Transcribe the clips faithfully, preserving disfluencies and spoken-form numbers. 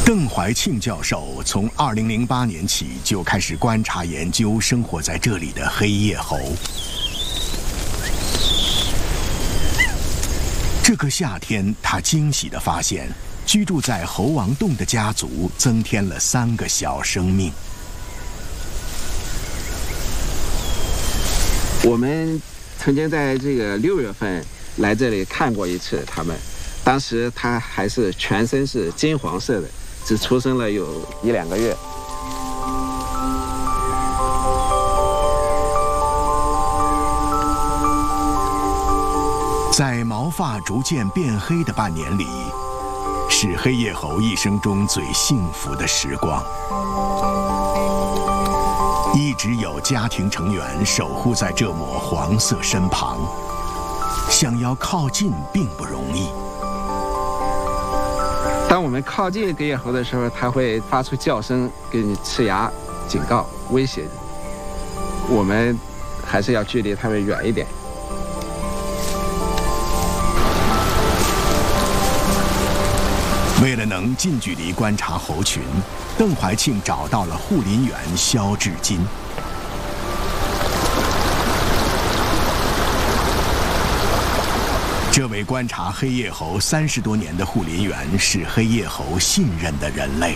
邓怀庆教授从二零零八年起就开始观察研究生活在这里的黑叶猴。这个夏天，他惊喜地发现，居住在猴王洞的家族增添了三个小生命。 我们曾经在这个六月份来这里看过一次他们，当时它还是全身是金黄色的，只出生了有一两个月。 在毛发逐渐变黑的半年里，是黑叶猴一生中最幸福的时光。一直有家庭成员守护在这抹黄色身旁，想要靠近并不容易。 当我们靠近黑叶猴的时候，它会发出叫声，给你呲牙警告、威胁你。我们还是要距离它们远一点。 为了能近距离观察猴群，邓怀庆找到了护林员肖志金。这位观察黑叶猴三十多年的护林员是黑叶猴信任的人类。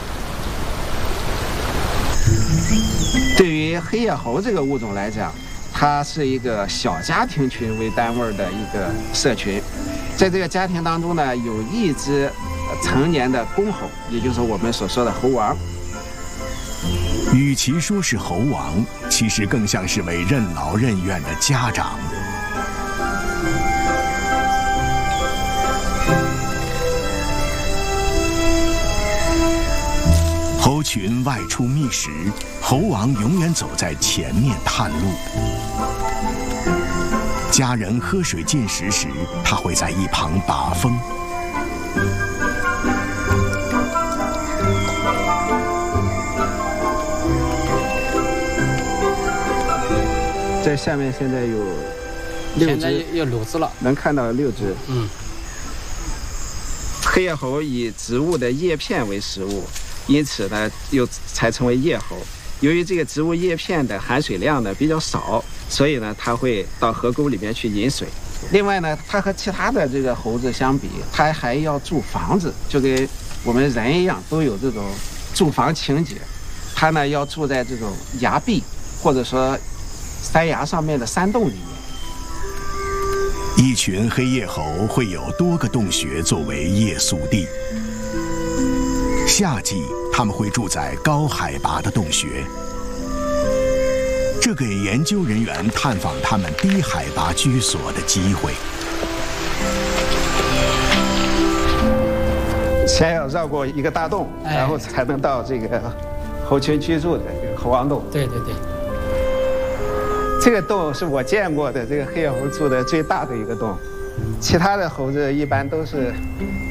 对于黑叶猴这个物种来讲，它是一个小家庭群为单位的一个社群，在这个家庭当中呢，有一只成年的公猴，也就是我们所说的猴王。 与其说是猴王，其实更像是位任劳任怨的家长。猴群外出觅食，猴王永远走在前面探路。家人喝水进食时，他会在一旁把风。 在下面现在有六只， 现在有六只了， 能看到六只。 嗯， 黑叶猴以植物的叶片为食物，因此呢，又才称为叶猴。由于这个植物叶片的含水量呢比较少，所以呢，它会到河沟里面去饮水。另外呢，它和其他的这个猴子相比，它还要住房子，就跟我们人一样，都有这种住房情节。它呢要住在这种崖壁，或者说山崖上面的山洞里面。 一群黑叶猴会有多个洞穴作为夜宿地。夏季，它们会住在高海拔的洞穴，这给研究人员探访它们低海拔居所的机会。 先要绕过一个大洞， 哎、 然后才能到这个猴群居住的这个猴王洞。 对对对。 这个洞是我见过的这个黑叶猴住的最大的一个洞，其他的猴子一般都是